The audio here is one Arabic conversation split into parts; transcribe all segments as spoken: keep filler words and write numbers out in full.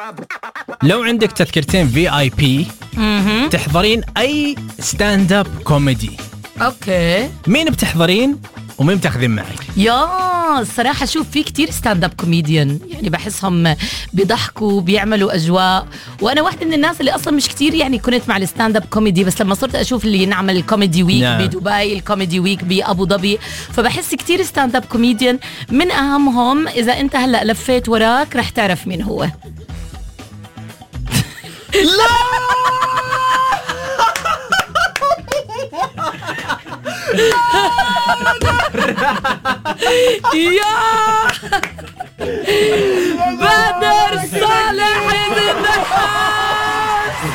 لو عندك تذكرتين في اي بي تحضرين اي ستاند اب كوميدي، اوكي مين بتحضرين ومين بتاخذين معك؟ يا الصراحة شوف في كتير ستاند اب كوميديان، يعني بحسهم بيضحكوا بيعملوا أجواء، وأنا واحدة من الناس اللي أصلا مش كتير يعني كنت مع الستاند اب كوميدي، بس لما صرت أشوف اللي ينعمل الكوميدي ويك نعم. بدبي، الكوميدي ويك بأبو ظبي، فبحس كتير ستاند اب كوميديان. من أهمهم إذا أنت هلأ لفيت وراك رح تعرف مين هو. لا يا بدر صالح النحاس.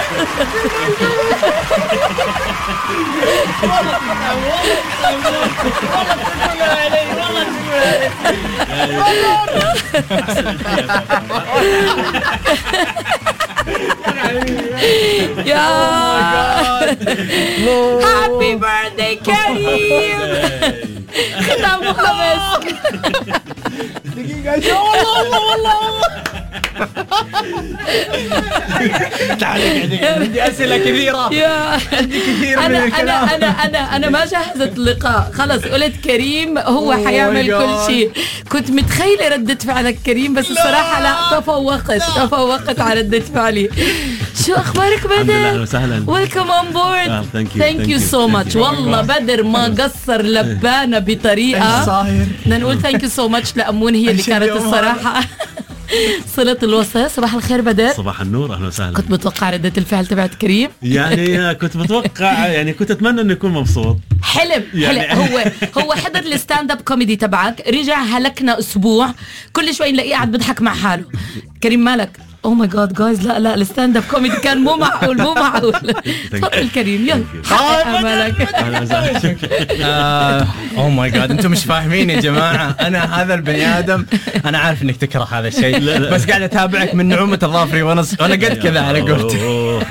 يا هابي بيرثدي كريم. ختام خمس دقيقة. والله والله والله تعالي عندي أسئلة كثيرة. يا أنا أنا أنا أنا أنا ما جهزت اللقاء، خلص قلت كريم هو حيعمل كل شيء. كنت متخيلة ردة فعلك كريم، بس الصراحة لا، تفوقت تفوقت على ردة فعلي. شو أخبارك بدر؟ أهلا وسهلا. ويلكم أون بورد. ثانك يو سو ماتش. والله بدر ما قصر لبانا بطريقة. بدنا نقول ثانك يو سو ماتش لأمون، هي اللي كانت الصراحة صلة الوصل. صباح الخير بدر. صباح النور، أهلا وسهلا. كنت متوقع ردة الفعل تبعت كريم؟ يعني كنت متوقع، يعني كنت أتمنى إنه يكون مبسوط. حلم يعني حلم. هو هو حضر الستاند اب كوميدي تبعك، رجع هلكنا أسبوع، كل شوي نلاقيه قاعد بضحك مع حاله. كريم مالك؟ اوه ماي جاد جايز، لا لا الستاند اب كوميدي كان مو معقول مو معقول. تفضل كريم يلا حقق املك. اوه ماي جاد، انتم مش فاهمين يا جماعه، انا هذا البني ادم انا عارف انك تكره هذا الشيء، بس قاعد اتابعك من نعومه الظافري وانا وانا قد كذا على قولتي.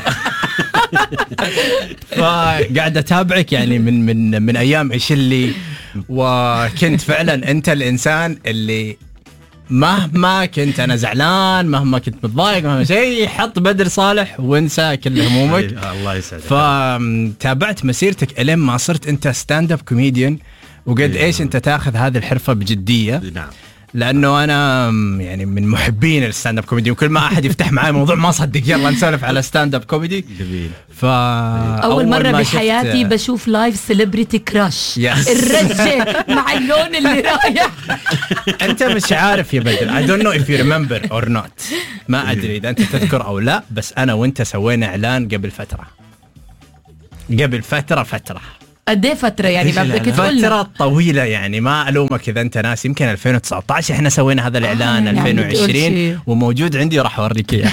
فقاعد اتابعك يعني من من من ايام عشلي، وكنت فعلا انت الانسان اللي مهما كنت أنا زعلان، مهما كنت متضايق، مهما شيء، حط بدر صالح وانسى كل همومك. الله يسعدك. فتابعت مسيرتك ألين ما صرت أنت ستاند اب كوميديان، وقد إيش أنت تاخذ هذه الحرفة بجدية. نعم. لأنه أنا يعني من محبين الستاند اب كوميدي، وكل ما أحد يفتح معي موضوع ما صدق يلا نسولف على ستاند اب كوميدي. جميل. أول مرة بحياتي بشوف لايف سيلبريتي كراش. الرجة مع اللون اللي رايح. أنت مش عارف يا بدر، I don't know if you remember or not، ما أدري إذا أنت تذكر أو لا، بس أنا وأنت سوينا إعلان قبل فترة قبل فترة فترة قد ايه فترة يعني؟ ما بدك تقول فترة طويلة يعني، ما ألومك إذا أنت ناس، يمكن ألفين وتسعة عشر إحنا سوينا هذا الإعلان. آه ألفين وعشرين وموجود عندي، راح أوريك إياه.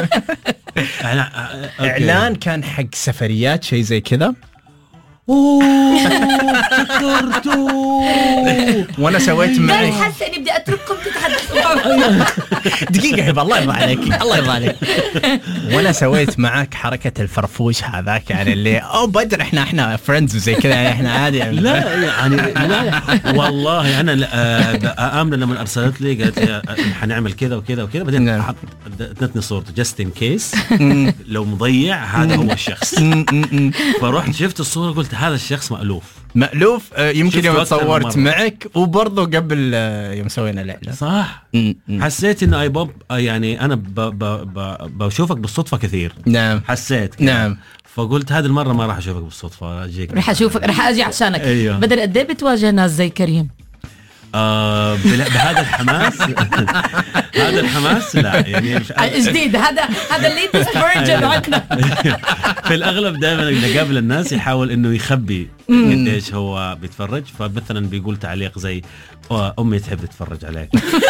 إعلان كان حق سفريات شيء زي كذا. اوه فكرتو. وانا سويت معي، قال حاسه اني بدي اترككم تتحدثوا. دقيقه هبه، الله يرضى عليك الله يرضى عليك. وانا سويت معك حركه الفرفوش هذاك، يعني اللي او بدر احنا احنا فريندز وزي كذا، يعني احنا عادي يعني. لا يعني لا والله انا امنه لما ارسلت لي قالت لي حنعمل كذا وكذا وكذا، بعدين ادتني صورته جاست ان كيس لو مضيع هذا هو الشخص. فرحت شفت الصوره قلت هذا الشخص مألوف مألوف. يمكن يوم تصورت معك وبرضه قبل يوم سوينا الإعلان. صح. حسيت إنه أي بوب يعني أنا ب ب ب بشوفك بالصدفة كثير. نعم حسيت كده. نعم. فقلت هذه المرة ما راح أشوفك بالصدفة، أجيك راح أشوفك، راح أجي عشانك. أيوه. بدل قد إيه بتواجه ناس زي كريم؟ آه بهذا الحماس. هذا الحماس لا يعني جديد، هذا هذا اللي تسبرجن عندنا. في الأغلب دائما نقابل الناس يحاول إنه يخبي قديش هو بيتفرج، فمثلا بيقول تعليق زي أمي تحب تتفرج عليك.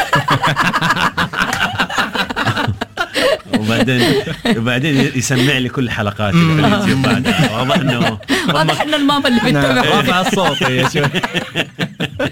وبعدين وبعدين يسمع لي كل حلقات اليوتيوب بعدها. واضح انه واضح ان الماما اللي بتتابع رافع الصوت هي شوي.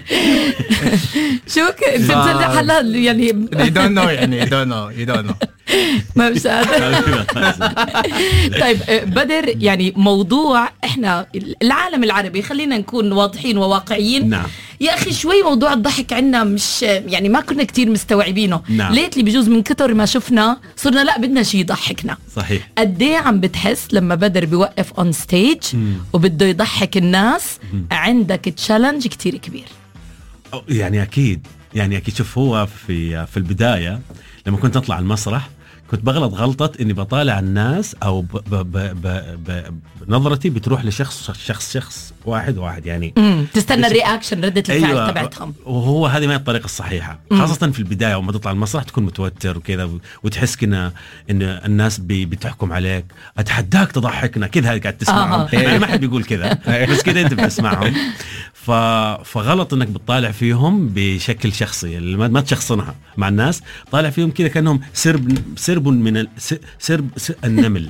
شو انت هلا يعني you don't know يعني you don't know you don't know ما مش قادر. طيب بدر، يعني موضوع احنا العالم العربي، خلينا نكون واضحين وواقعيين. نعم. يا اخي شوي موضوع الضحك عنا مش يعني ما كنا كتير مستوعبينه. نعم. ليتلي بجوز من كتر ما شفنا صرنا لا بدنا شيء يضحكنا. صحيح. قديه عم بتحس لما بدر بيوقف اون ستيج وبده يضحك الناس؟ مم. عندك تشالنج كتير كبير. يعني اكيد يعني اكيد شوف، هو في في البدايه لما كنت اطلع على المسرح كنت بغلط غلطة إني بطالع الناس أو ب ب ب ب ب بنظرتي بتروح لشخص شخص شخص واحد واحد يعني امم تستنى الرياكشن، ردة الفعل. أيوة. تبعتهم. وهو هذه ما هي الطريقة الصحيحة. مم. خاصة في البداية وما تطلع المسرح تكون متوتر وكذا وتحس كنا إن الناس بتحكم عليك، أتحداك تضحكنا كذا قاعد تسمعهم. آه. يعني ما حد بيقول كذا بس كذا أنت بتسمعهم. ف... فغلط انك بتطالع فيهم بشكل شخصي، ما تشخصنها مع الناس، طالع فيهم كذا كانهم سرب سرب من ال... سرب النمل.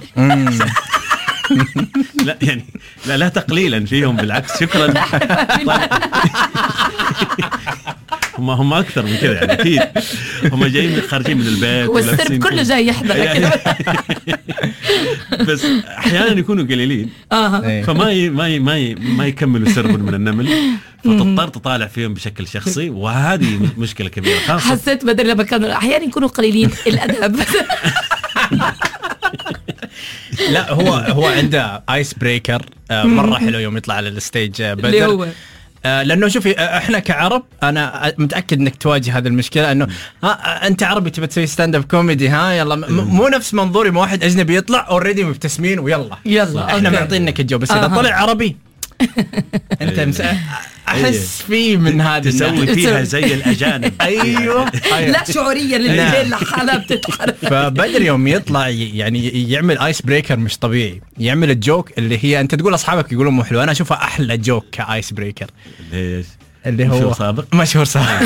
لا يعني لا لا تقليلا فيهم، بالعكس شكرا. هم هم اكثر من كذا يعني، اكيد هم جايين خارجين من البيت والسرب كله جاي يحضر. بس احيانا يكونوا قليلين آه. فما ي... ما ي... ما ي... ما يكملوا سرب من النمل، فتضطر تطالع فيهم بشكل شخصي، وهذه مشكله كبيره. خاصه حسيت بدل لما كانوا احيانا يكونوا قليلين الادب. لا هو هو عنده ايس بريكر مره حلو يوم يطلع على الستيج بدر. آه لانه شوفي احنا كعرب انا متاكد انك تواجه هذه المشكله، انه ها انت عربي تبي تسوي ستاند اب كوميدي، ها يلا مو نفس منظوري، ما واحد اجنبي يطلع اوريدي مبتسمين ويلا يلا احنا معطينك الجو، بس اذا طلع عربي انت مس... احس فيه من هذا تسوي فيها زي الاجانب. ايوه لا شعوريا اللي لحالها بتتحرك. فبدر يوم يطلع يعني يعمل ايس بريكر مش طبيعي، يعمل الجوك اللي هي انت تقول اصحابك يقولون مو حلو، انا اشوفها احلى جوك كايس بريكر. ليش؟ اللي هو مشهور سابق مشهور سابق.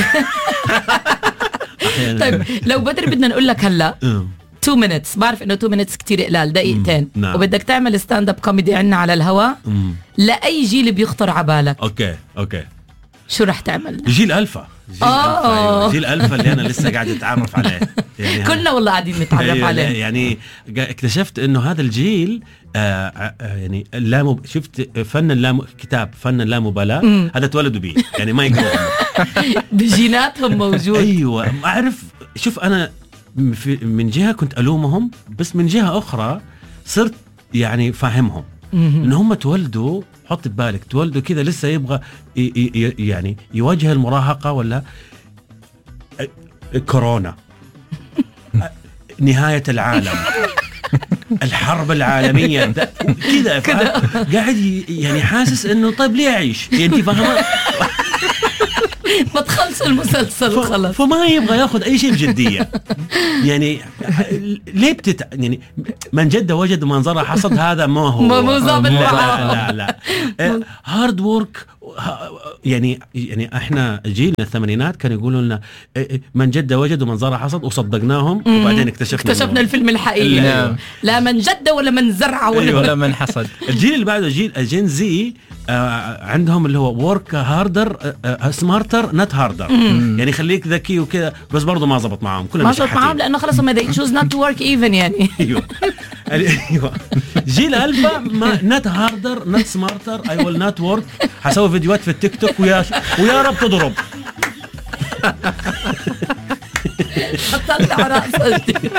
طيب لو بدر بدنا نقول لك هلا تو مينتس، بعرف انه تو مينتس كتير قلال، دقيقتين، نعم. وبدك تعمل ستاند اب كوميدي عنا على الهواء لاي جيل بيخطر عبالك، اوكي اوكي شو رح تعمل؟ جيل الفا. جيل الفا أيوة. جيل الفا اللي انا لسه قاعد اتعرف عليه يعني. كلنا والله قاعدين نتعرف أيوة عليه يعني. اكتشفت انه هذا الجيل آه آه يعني لا شفت فن اللا كتاب فن اللامبالاه، هذا تولدوا به يعني ما يقروا بجيناتهم موجود. ايوه اعرف. شوف انا من جهه كنت الومهم، بس من جهه اخرى صرت يعني فاهمهم ان هم تولدوا، حط ببالك تولدوا كذا لسه يبغى يعني يواجه المراهقه ولا كورونا، نهايه العالم، الحرب العالميه كذا، قاعد يعني حاسس انه طيب ليه اعيش؟ انت فاهمه؟ ما تخلص المسلسل خلص. فما يبغى ياخذ اي شيء بجديه يعني. ليه بتت يعني من جد وجد ومن زرع حصد، هذا ما هو مو ظابط معاه. لا لا هارد وورك يعني. يعني احنا جيلنا الثمانينات كانوا يقولوا لنا من جد وجد ومن زرع حصد، وصدقناهم وبعدين اكتشفنا اكتشفنا الفيلم الحقيقي. لا, لا من جد ولا من زرع ولا, أيوة ولا من حصد. الجيل اللي بعده جيل الجين زي آه عندهم اللي هو ورك هاردر سمارتر نت هاردر، يعني خليك ذكي وكذا، بس برضه ما زبط معهم، كلهم ما زبط معهم لانه خلص ما they choose not to work even يعني. ايوه ايوه. جيل الفا نت هاردر نت سمارتر اي ويل نوت ورك، حسوي فيديوهات في التيك توك ويا ويا رب تضرب. طلع راسه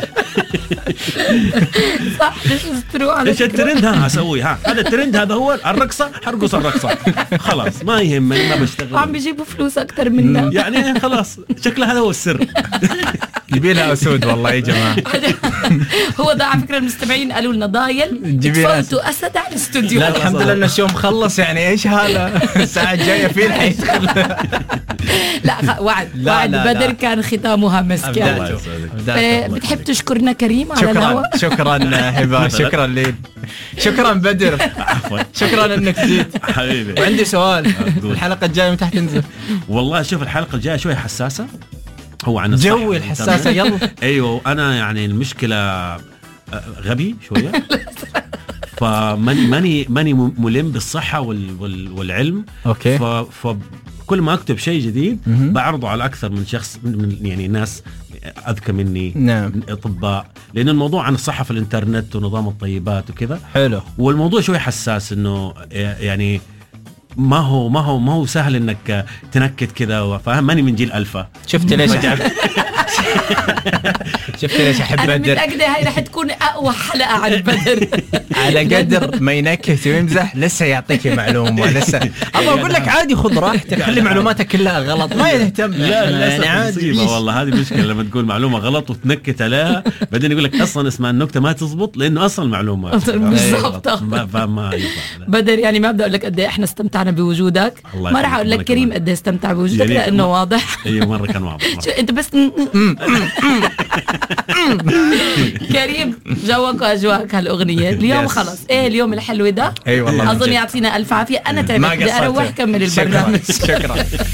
صح. ليش الترند ها اسوي ها هذا الترند، هذا هو الرقصه، حرقص الرقصه خلاص ما يهمني، ما بشتغل، عم بيجيبوا فلوس اكثر منا يعني خلاص. شكله هذا هو السر. جيبيلها اسود والله يا جماعه. هو ده على فكره المستمعين قالوا لنا ضايل تفوتوا اسد على الاستوديو. لا الحمد لله ان الشو مخلص يعني. ايش هذا الساعه الجايه فين حيدخل؟ لا وعد وعد بدر كان ختامها مسك يعني. بتحب تشكرنا كريم على الهواء؟ شكرا هبه، شكرا لين، شكرا بدر، عفوا شكرا انك جيت حبيبي. وعندي سؤال، الحلقه الجايه متى تنزل؟ والله شوف الحلقه الجايه شويه حساسه، هو عن جوي الحساسه. يلا ايوه انا يعني المشكله غبي شويه، فماني ماني ماني ملم بالصحه وال وال والعلم. اوكي. ف كل ما اكتب شيء جديد بعرضه على اكثر من شخص، من يعني ناس اذكى مني، نعم. اطباء، لان الموضوع عن الصحه في الانترنت ونظام الطيبات وكذا. حلو. والموضوع شوي حساس، انه يعني ما هو ما هو ما هو سهل انك تنكت كذا، فاهم؟ ماني من جيل الفا. شفت ليش أحب شفت ليش احب انا بدر؟ متاكده هاي رح تكون اقوى حلقه عن بدر. على قدر ما ينكت ويمزح لسه يعطيك معلومه، لسه ابغى اقول لك عادي خذ راحتك، خلي معلوماتك كلها غلط ما يهتم. لا لا يعني عادي والله، هذه مشكله لما تقول معلومه غلط وتنكت عليها، بعدين يقول لك اصلا اسمها النكته ما تزبط لانه اصلا المعلومه مش ظابطه. ما ما بدر يعني ما بدي اقول لك قد ايه احنا استمتعنا بوجودك، ما راح اقول لك كريم قد ايه استمتع بوجودك يعني لانه واضح. اي مره كان واضح. انت بس كريم جوك واجواك هالاغنيه اليوم خلص. ايه اليوم الحلو ده. اي والله اظن يعطينا الف عافيه. انا تعبت بدي اروح كمل البرنامج. شكرا.